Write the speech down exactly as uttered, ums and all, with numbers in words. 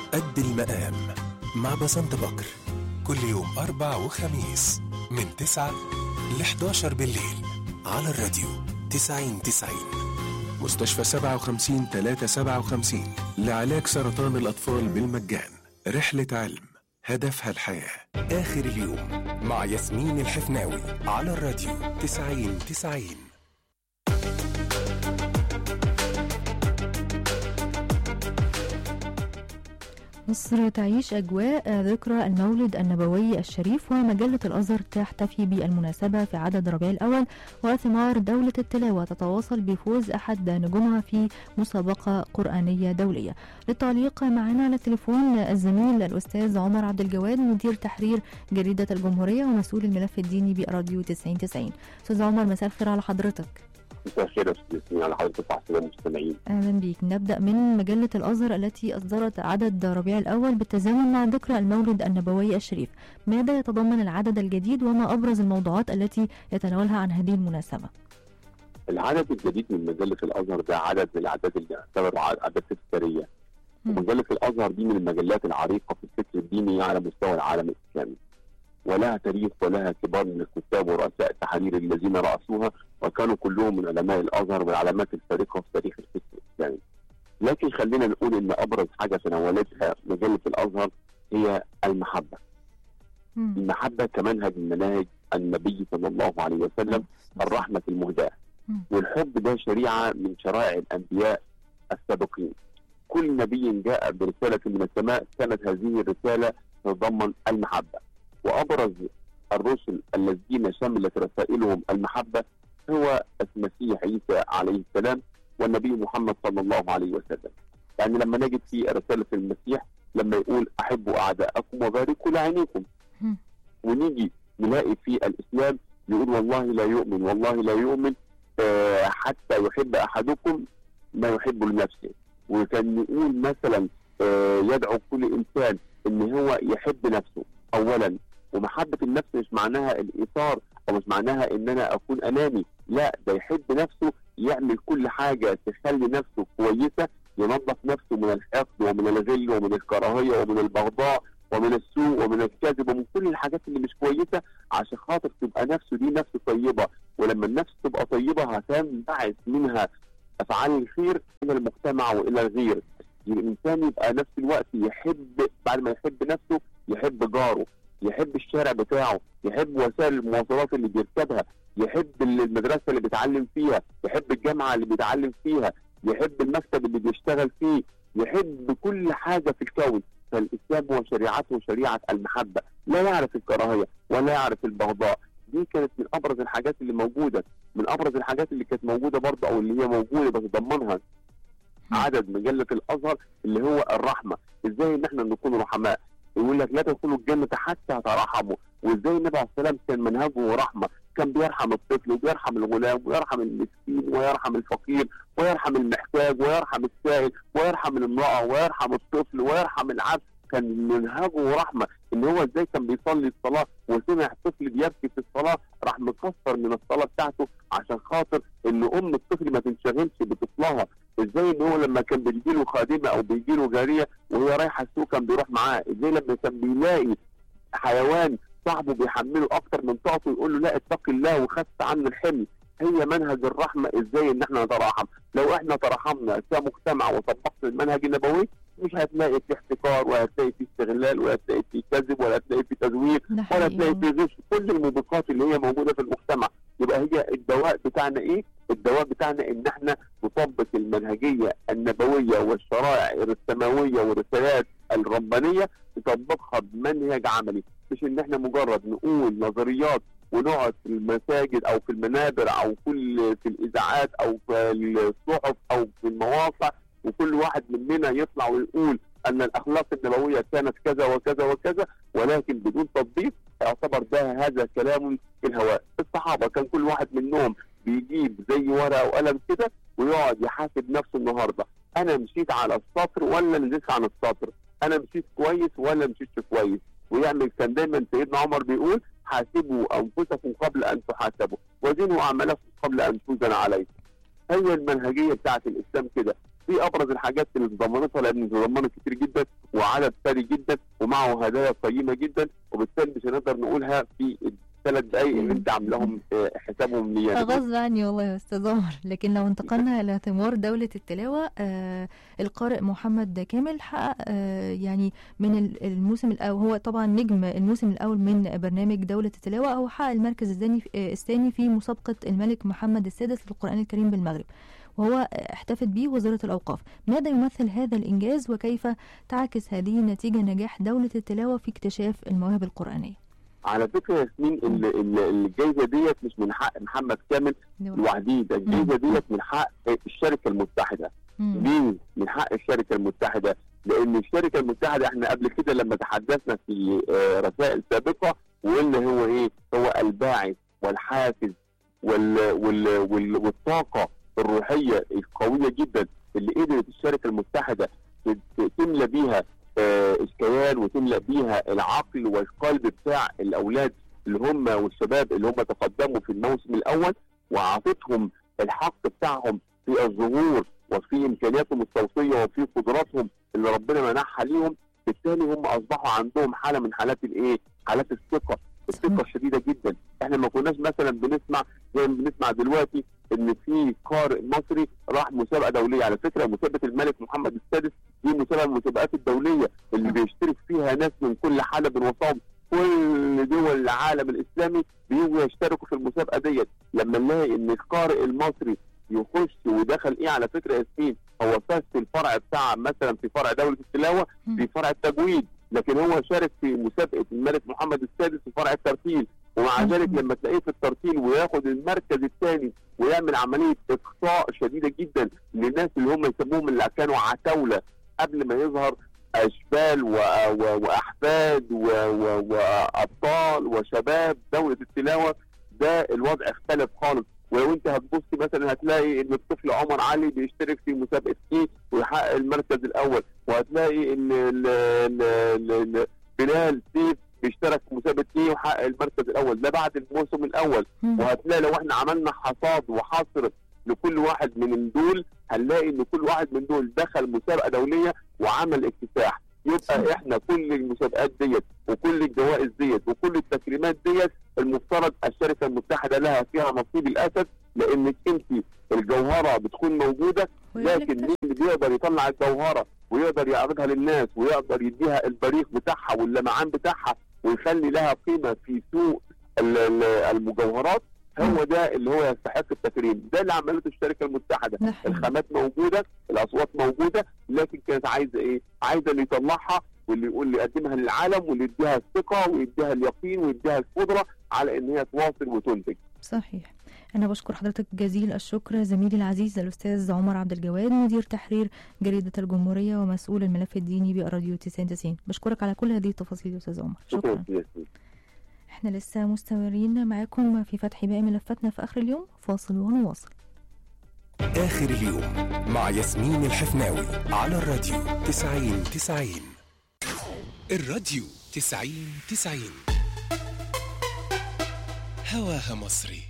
قد المقام مع بسنت بكر، كل يوم أربع وخميس من تسعة ل حداشر بالليل على الراديو تسعين تسعين. مستشفى سبعة وخمسين ثلاثة سبعة وخمسين لعلاج سرطان الأطفال بالمجان. رحلة علم هدفها الحياة. آخر اليوم مع ياسمين الحفناوي على الراديو تسعين تسعين. مصر تعيش أجواء ذكرى المولد النبوي الشريف، ومجلة الأزهر تحتفي بالمناسبة في عدد ربيع الأول، وثمار دولة التلاوة تتواصل بفوز أحد نجومها في مسابقة قرآنية دولية. للتعليق معنا على التليفون الزميل الأستاذ عمر عبد الجواد، مدير تحرير جريدة الجمهورية ومسؤول الملف الديني براديو تسعين تسعين. أستاذ عمر، مساء الخير على حضرتك. مساء الخير يا استاذ على حضرتك وعلى المستمعين. اهلا بيك. نبدا من مجله الازهر التي اصدرت عدد ربيع الاول بالتزامن مع ذكرى المولد النبوي الشريف. ماذا يتضمن العدد الجديد وما ابرز الموضوعات التي يتناولها عن هذه المناسبه؟ العدد الجديد من مجله الازهر ده عدد من الاعداد اللي تعتبر اعداد تذكاريه. ومجله الازهر دي من المجلات العريقه في الفكر الديني على مستوى العالم الاسلامي، ولها تاريخ ولها كبار من الكتاب ورؤساء التحرير الذين رأسوها، وكانوا كلهم من علماء الازهر والعلامات الفارقه في تاريخ الفكر الاسلامي. لكن خلينا نقول ان ابرز حاجه تناولتها مجله الازهر هي المحبه. م. المحبه كمنهج من مناهج النبي صلى الله عليه وسلم، الرحمه المهداه. والحب ده شريعه من شرائع الانبياء السابقين. كل نبي جاء برساله من السماء كانت هذه الرساله تتضمن المحبه. وابرز الرسل الذين شملت رسائلهم المحبه هو المسيح عيسى عليه السلام والنبي محمد صلى الله عليه وسلم. يعني لما نجد في رساله المسيح لما يقول احبوا اعداءكم وباركوا لعينيكم، ونيجي نلاقي في الاسلام يقول والله لا يؤمن والله لا يؤمن آه حتى يحب احدكم ما يحب لنفسه. وكان يقول مثلا آه يدعو كل انسان ان هو يحب نفسه اولا. ومحبة النفس مش معناها الإيثار أو مش معناها إن أنا أكون أناني، لا، ده يحب نفسه، يعمل كل حاجة تخلي نفسه كويسة، ينظف نفسه من الحقد ومن الغل ومن الكراهية ومن البغضاء ومن السوء ومن الكذب ومن كل الحاجات اللي مش كويسة، عشان خاطر تبقى نفسه دي نفس طيبة. ولما النفس تبقى طيبة هتنبعث منها أفعال الخير إلى المجتمع وإلى الغير. الإنسان يبقى نفس الوقت يحب، بعد ما يحب نفسه يحب جاره، يحب الشارع بتاعه، يحب وسائل المواصلات اللي بيركبها، يحب المدرسة اللي بيتعلم فيها، يحب الجامعة اللي بيتعلم فيها، يحب المكتب اللي بيشتغل فيه، يحب كل حاجة في الكون. فالإسلام هو شريعته شريعة المحبة، لا يعرف الكراهية ولا يعرف البغضاء. دي كانت من أبرز الحاجات اللي موجودة. من أبرز الحاجات اللي كانت موجودة برضه أو اللي هي موجودة بتضمنها عدد مجلة الأزهر اللي هو الرحمة. إزاي إن إحنا نكون رحماء. يقول لك لا تدخلوا الجنة حتى ترحموا. وازاي النبي عليه السلام كان منهجه رحمة، كان بيرحم الطفل وبيرحم الغلام ويرحم المسكين ويرحم الفقير ويرحم المحتاج ويرحم السائل ويرحم الامرأة ويرحم الطفل ويرحم العبد. كان منهجه رحمة. ان هو ازاي كان بيصلي الصلاة وسمع طفل بيبكي في الصلاة راح مكسر من الصلاة بتاعته عشان خاطر ان ام الطفل ما تنشغلش بطفلها. ازاي ان هو لما كان بيجيله خادمة او بيجيله جارية وهي رايحة السوق كان بيروح معاه. ازاي لما كان بيلاقي حيوان صاحبه بيحمله اكتر من طاقته يقول له لا اتق الله وخف عنه الحمل. هي منهج الرحمة. ازاي ان احنا نتراحم. لو احنا تراحمنا كمجتمع وطبقنا المنهج النبوي مش هتلاقي في احتكار ولا هتلاقي في استغلال ولا هتلاقي في كذب ولا هتلاقي في تزوير ولا هتلاقي في غش. كل الموبقات اللي هي موجودة في المجتمع. يبقى هي الدواء بتاعنا ايه؟ الدواء بتاعنا ان احنا نطبق المنهجية النبوية والشرائع السماوية والرسالات الربانية نطبقها بمنهج عملي، مش ان احنا مجرد نقول نظريات ونقعد في المساجد او في المنابر او كل في الاذاعات او في الصحف او في المواقع وكل واحد مننا يطلع ويقول ان الاخلاق النبويه كانت كذا وكذا وكذا، ولكن بدون تطبيق يعتبر ده هذا كلام في الهواء. الصحابه كان كل واحد منهم بيجيب زي ورقه وقلم كده ويقعد يحاسب نفسه النهارده، انا مشيت على السطر ولا نزلت عن السطر، انا مشيت كويس ولا مشيتش كويس. ويعمل كان دايما سيدنا عمر بيقول حاسبوا انفسكم قبل ان تحاسبوا وزنوا اعمالكم قبل ان توزن عليكم. هي المنهجيه بتاعت الاسلام كده. دي ابرز الحاجات اللي ضمنتها، لان ضمنت كتير جدا وعدد ثري جدا ومعه هدايا قيمه جدا، وبالتالي مش هنقدر نقولها في الثلاث دقائق اللي انت عاملهم حسابهم ليا. غصب عني والله يا استاذ عمر. لكن لو انتقلنا الى ثمار دوله التلاوه، آه القارئ محمد كامل حقق آه يعني من الموسم الاول، هو طبعا نجم الموسم الاول من برنامج دوله التلاوه، هو حقق المركز الثاني آه الثاني في مسابقه الملك محمد السادس للقران الكريم بالمغرب، وهو احتفت به وزارة الأوقاف. ماذا يمثل هذا الإنجاز، وكيف تعكس هذه النتيجة نجاح دولة التلاوة في اكتشاف المواهب القرآنية؟ على فكرة ياسمين، الجائزة ديت مش من حق محمد كامل لوحده، ده الجائزة ديت من حق الشركة المتحدة. ليه من حق الشركة المتحدة؟ لأن الشركة المتحدة احنا قبل كده لما تحدثنا في رسائل سابقة وقلنا هو ايه؟ هو الباعث والحافز وال وال وال والطاقة الروحيه القويه جدا اللي قدرت الشركه المتحده تملى بيها اشكال وتملى بيها العقل والقلب بتاع الاولاد اللي هم والشباب اللي هم تقدموا في الموسم الاول، وعطتهم الحق بتاعهم في الظهور وفي امكانياتهم الصوتيه وفي قدراتهم اللي ربنا منحها ليهم. بالتالي هم اصبحوا عندهم حاله من حالات الايه؟ حالات الثقه، الثقه الشديده جدا. احنا ما كناش مثلا بنسمع زي ما بنسمع دلوقتي ان في قارئ مصري راح مسابقه دوليه. على فكره مسابقه الملك محمد السادس دي مسابقه من المسابقات الدوليه اللي بيشترك فيها ناس من كل حلب وصوب، كل دول العالم الاسلامي بيجوا يشتركوا في المسابقه ديت. لما نلاقي ان القارئ المصري يخش ودخل ايه، على فكره ياسمين هو فاز في الفرع بتاع مثلا في فرع دوله التلاوه في فرع التجويد، لكن هو شارك في مسابقه الملك محمد السادس في فرع الترتيل، ومع ذلك لما تلاقيه في الترتيل وياخد المركز الثاني ويعمل عمليه اقصاء شديده جدا للناس اللي هم يسموهم اللي كانوا عتاوله قبل ما يظهر اشبال و... و... واحفاد و... و... وابطال وشباب دوله التلاوه، ده الوضع اختلف خالص. ولو انت هتبص مثلا هتلاقي ان الطفل عمر علي بيشترك في مسابقه ايه ويحقق المركز الاول، وهتلاقي ان ال... ال... ال... بلال سيف بيشترك في مسابقه ايه وحقق المركز الاول، ده بعد الموسم الاول. وهتلاقي لو احنا عملنا حصاد وحصر لكل واحد من دول هنلاقي ان كل واحد من دول دخل مسابقه دوليه وعمل اكتساح. يبقى احنا كل المسابقات ديت وكل الجوائز ديت وكل التكريمات ديت المفترض الشركه المتحده لها فيها نصيب الاسد، لانك انت الجوهره بتكون موجوده، لكن مين اللي بيقدر يطلع الجوهره ويقدر يعرضها للناس ويقدر يديها البريق بتاعها واللمعان بتاعها ويخلي لها قيمه في سوق المجوهرات، هو ده اللي هو يستحق التكريم. ده اللي عملته الشركه المتحده. الخامات موجوده، الاصوات موجوده، لكن كانت عايزه ايه؟ عايزه اللي يطلعها واللي يقول اللي يقدمها للعالم واللي يديها الثقه ويديها اليقين ويديها القدره على ان هي تواصل وتنتج. صحيح. أنا بشكر حضرتك جزيل الشكر زميلي العزيز الأستاذ عمر عبد الجواد، مدير تحرير جريدة الجمهورية ومسؤول الملف الديني براديو تسعين تسعين. بشكرك على كل هذه التفاصيل يا أستاذ عمر. شكرا. شكرا. احنا لسه مستمرين معاكم في فتح باقي ملفاتنا في آخر اليوم، فاصل ونواصل. آخر اليوم مع ياسمين الحفناوي على الراديو تسعين تسعين. الراديو تسعين تسعين هواها مصري.